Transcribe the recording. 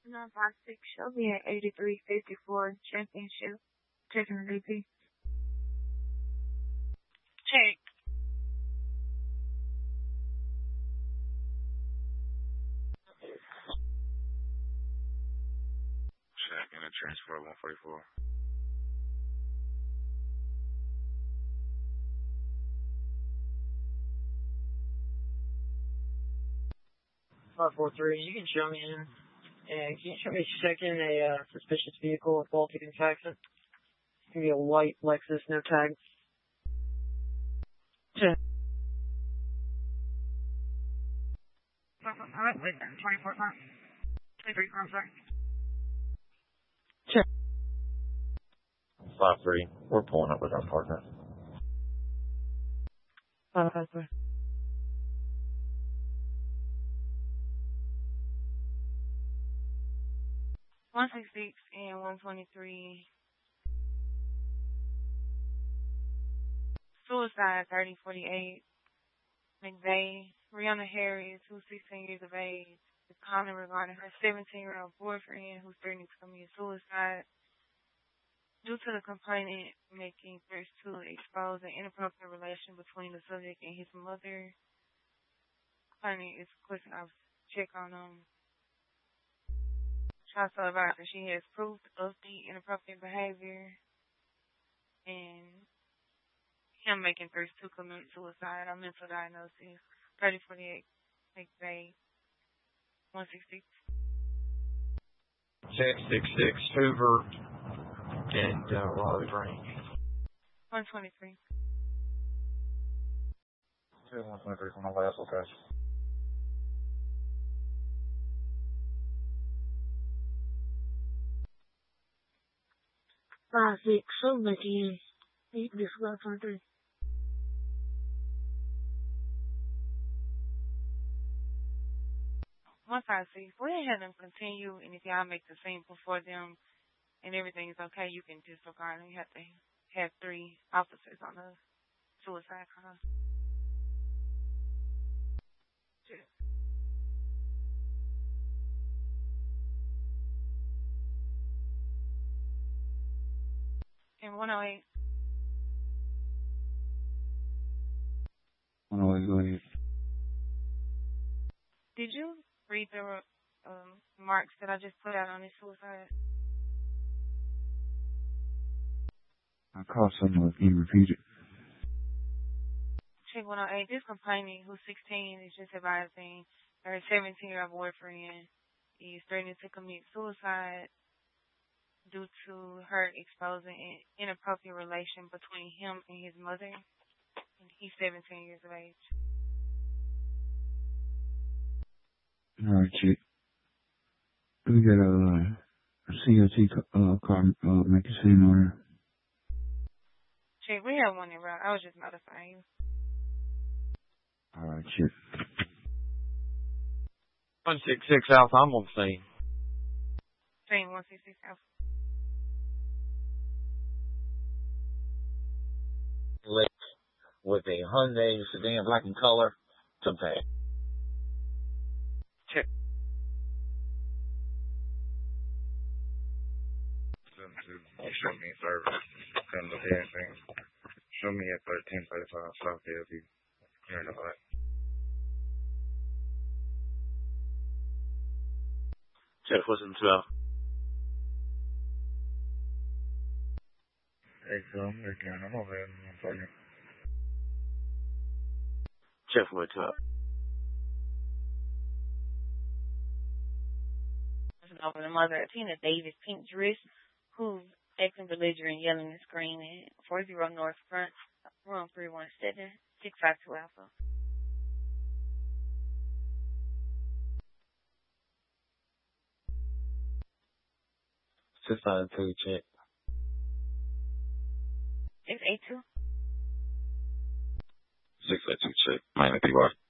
956 Shelby at 8354 Championship. Checking the DP. Check. Checking the transfer 144. You can show me in. And can you show me checking a suspicious vehicle with Baltic and Saxon? It's gonna be a white Lexus, no tag. Check. Alright, wait then. 24 front. 23 front, sorry. Check. 5-3. We're pulling up with our partner. 5-3. One 166 and 123. Suicide 3048. McVeigh. Rihanna Harris, who's 16 years of age, is calling regarding her 17-year-old boyfriend who's threatening to commit suicide. Due to the complainant making threats to expose an inappropriate relation between the subject and his mother, complainant is requesting I check on She also advised that she has proof of the inappropriate behavior and him making threats to commit suicide or mental diagnosis. 3048 McVeigh 166. Check 66 Hoover and Raleigh Range. 123. 123 from my last location. Five, six, so again. This is 123. Once I see, go ahead and continue, and if y'all make the scene before them and everything is okay, you can disregard and you have to have 3 officers on the suicide call. Sure. And 108. 108, go ahead. Did you read the marks that I just put out on his suicide? I caught some of it. Can you repeat it? Check 108. This complainant, who's 16, is just advising her 17-year-old boyfriend is threatening to commit suicide due to her exposing an inappropriate relation between him and his mother. And he's 17 years of age. All right, chick. We got a CLT car make a scene order. Chick, we have one in route. I was just notifying you. All right, chick. 166 Alpha, I'm on scene. Scene 166 Alpha. With a Hyundai sedan, black in color, to pay. Check. Show me service. Come to anything. Show me at 1335 South Bellevue. Here in the back. Check what's in 12. Hey, so I'm looking. I'm over there. Check for 12. Over the mother of Tina Davis, pink dress, who's acting belligerent, yelling and screaming. 40 North Front, room 317, 652 Alpha. 652, check. 682. 682, check. Miami PY.